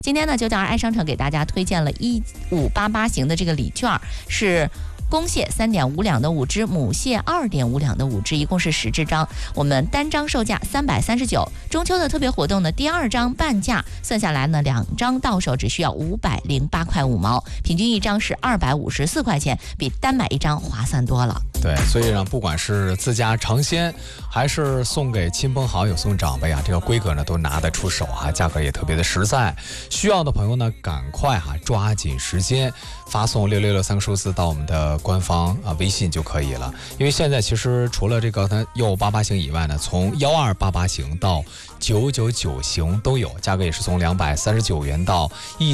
今天呢，9.2爱商城给大家推荐了1588型的这个礼券，是公蟹3.5两的5只，母蟹2.5两的5只，一共是10只张。我们单张售价339。中秋的特别活动呢，第2张半价，算下来呢，2张到手只需要508块5毛，平均1张是254块钱，比单买1张划算多了。 对，所以呢，不管是自家尝鲜，还是送给亲朋好友、送长辈啊，这个规格呢都拿得出手啊，价格也特别的实在。需要的朋友呢，赶快抓紧时间发送6663个数字到我们的官方微信就可以了。因为现在其实除了这个158型以外呢，从1288型到999型都有，价格也是从239元到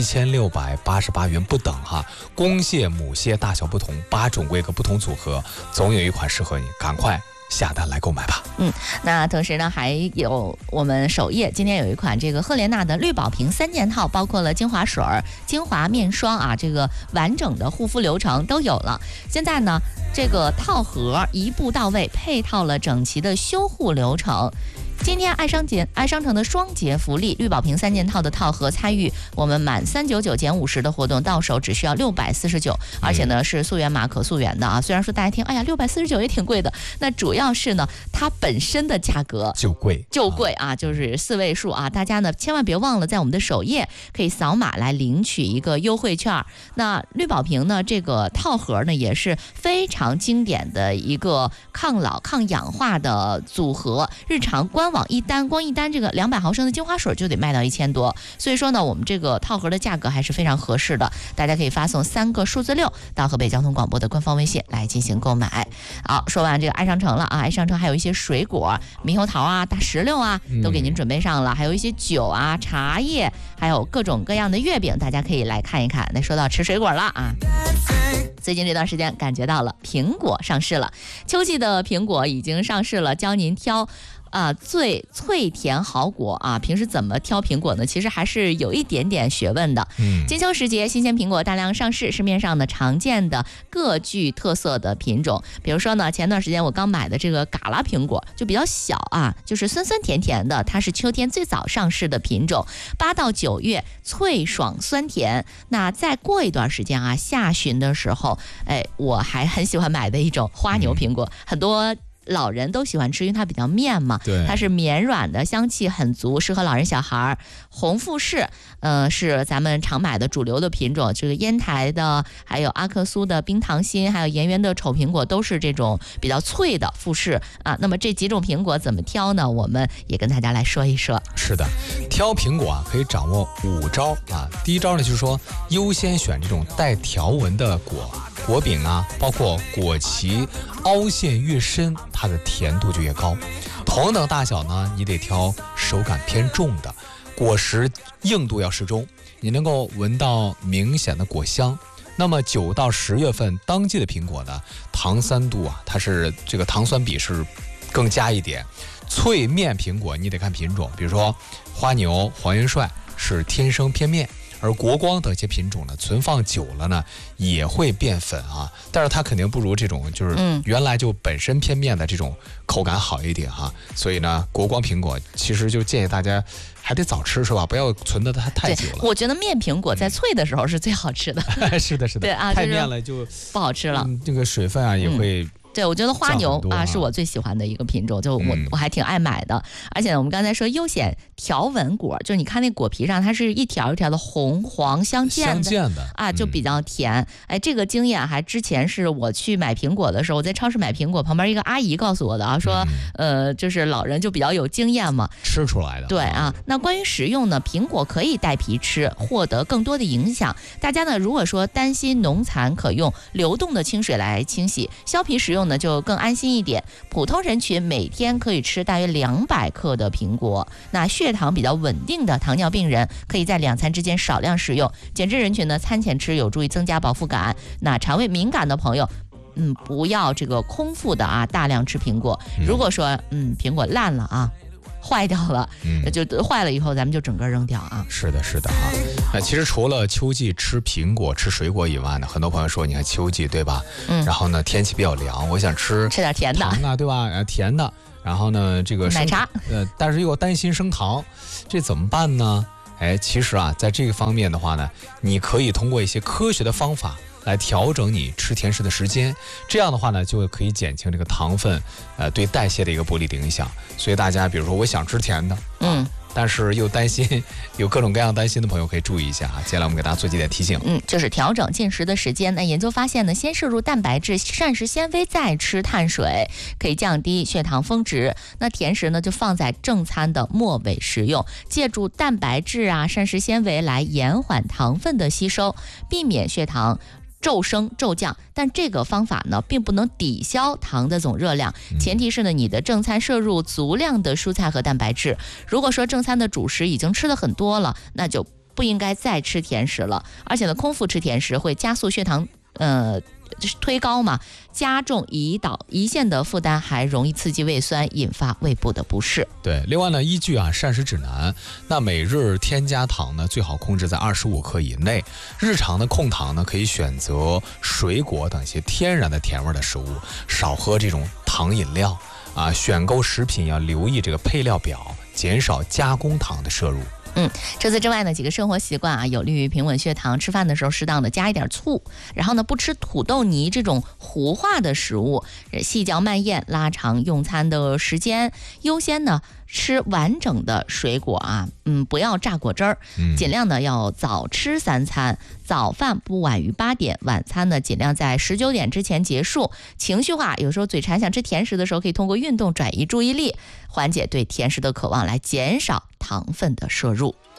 1688元不等哈。公蟹、母蟹大小不同，8种规格不同组合，总有一款适合你，赶快下单来购买吧。 那同时呢，还有我们首页今天有一款这个赫莲娜的绿宝瓶3件套，包括了精华水、精华面霜啊，这个完整的护肤流程都有了。现在呢，这个套盒一步到位，配套了整齐的修护流程。今天爱商城的双节福利，绿宝瓶3件套的套盒，参与我们满399减50的活动，到手只需要649，而且呢是溯源码可溯源的啊。虽然说大家听，哎呀649也挺贵的，那主要是呢它本身的价格就贵啊，就是4位数啊。大家呢千万别忘了在我们的首页可以扫码来领取一个优惠券。那绿宝瓶呢这个套盒呢也是非常经典的一个抗老抗氧化的组合，日常官网光一单这个200毫升的精华水就得卖到1000多，所以说呢，我们这个套盒的价格还是非常合适的，大家可以发送3个数字6到河北交通广播的官方微信来进行购买。好，说完这个爱商城了啊，爱商城还有一些水果，猕猴桃啊、大石榴啊，都给您准备上了，还有一些酒啊、茶叶，还有各种各样的月饼，大家可以来看一看。那说到吃水果了啊，最近这段时间感觉到了苹果上市了，秋季的苹果已经上市了，教您挑最脆甜好果啊！平时怎么挑苹果呢？其实还是有一点点学问的。金秋时节，新鲜苹果大量上市，市面上呢常见的各具特色的品种，比如说呢，前段时间我刚买的这个嘎啦苹果就比较小啊，就是酸酸甜甜的，它是秋天最早上市的品种，8到9月脆爽酸甜。那再过一段时间啊，下旬的时候，我还很喜欢买的一种花牛苹果，很多老人都喜欢吃，因为它比较面嘛，它是绵软的，香气很足，适合老人小孩。红富士是咱们常买的主流的品种，这个烟台的，还有阿克苏的冰糖心，还有盐源的丑苹果，都是这种比较脆的富士啊。那么这几种苹果怎么挑呢？我们也跟大家来说一说。是的， 挑苹果可以掌握5招啊。第一招呢，就是说优先选这种带条纹的果柄啊，包括果脐凹陷越深，它的甜度就越高。同等大小呢，你得挑手感偏重的，果实硬度要适中，你能够闻到明显的果香。那么9到10月份当季的苹果呢，糖酸度它是这个糖酸比是更佳一点。脆面苹果你得看品种，比如说花牛、黄元帅是天生偏面，而国光等一些品种呢，存放久了呢也会变粉啊，但是它肯定不如这种就是原来就本身偏面的这种口感好一点哈。所以呢，国光苹果其实就建议大家还得早吃是吧？不要存得它太久了。 我觉得面苹果在脆的时候是最好吃的。 是的，是的， 对啊， 太面了就不好吃了。 这个水分也会。 对，我觉得花牛是我最喜欢的一个品种，就我还挺爱买的。而且呢，我们刚才说优选条纹果，就你看那果皮上它是一条一条的红黄相间的啊，就比较甜。这个经验还之前是我去买苹果的时候，我在超市买苹果，旁边一个阿姨告诉我的啊，说就是老人就比较有经验嘛， 吃出来的。 对啊，那关于食用呢，苹果可以带皮吃，获得更多的影响。大家呢，如果说担心农残，可用流动的清水来清洗，削皮食用呢就更安心一点。普通人群每天可以吃大约200克的苹果，那血糖比较稳定的糖尿病人可以在2餐之间少量食用。减脂人群呢，餐前吃有助于增加饱腹感。那肠胃敏感的朋友不要这个空腹的大量吃苹果。如果说苹果烂了坏掉了，就坏了以后咱们就整个扔掉啊。 是的，是的啊。那其实除了秋季吃苹果、吃水果以外呢，很多朋友说，你看秋季对吧？然后呢天气比较凉，我想吃点甜的糖对吧？甜的，然后呢这个奶茶， 但是又担心升糖，这怎么办呢？ 其实啊，在这个方面的话呢，你可以通过一些科学的方法来调整你吃甜食的时间，这样的话呢，就可以减轻这个糖分对代谢的一个不利的影响。所以大家比如说我想吃甜的，但是又担心有各种各样担心的朋友可以注意一下啊。接下来我们给大家做几点提醒。 就是调整进食的时间。那研究发现呢，先摄入蛋白质、膳食纤维，再吃碳水，可以降低血糖峰值。那甜食呢，就放在正餐的末尾食用，借助蛋白质啊、膳食纤维来延缓糖分的吸收，避免血糖骤升骤降。但这个方法呢，并不能抵消糖的总热量，前提是呢，你的正餐摄入足量的蔬菜和蛋白质。如果说正餐的主食已经吃的很多了，那就不应该再吃甜食了。而且呢，空腹吃甜食会加速血糖推高嘛，加重胰腺的负担，还容易刺激胃酸，引发胃部的不适。 对，另外呢，依据膳食指南，那每日添加糖呢，最好控制在25克以内。日常的控糖呢，可以选择水果等一些天然的甜味的食物，少喝这种糖饮料啊。选购食品要留意这个配料表，减少加工糖的摄入。 除此之外呢，几个生活习惯啊，有利于平稳血糖。吃饭的时候适当的加一点醋，然后呢，不吃土豆泥这种糊化的食物，细嚼慢咽，拉长用餐的时间，优先呢吃完整的水果啊，不要榨果汁儿，尽量呢要早吃3餐，早饭不晚于8点，晚餐呢尽量在19点之前结束。情绪化，有时候嘴馋想吃甜食的时候，可以通过运动转移注意力，缓解对甜食的渴望，来减少糖分的摄入。